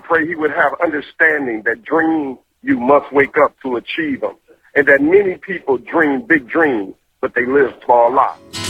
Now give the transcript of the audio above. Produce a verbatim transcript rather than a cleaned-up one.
pray he would have understanding that dreams you must wake up to achieve them, and that many people dream big dreams, but they live small lives.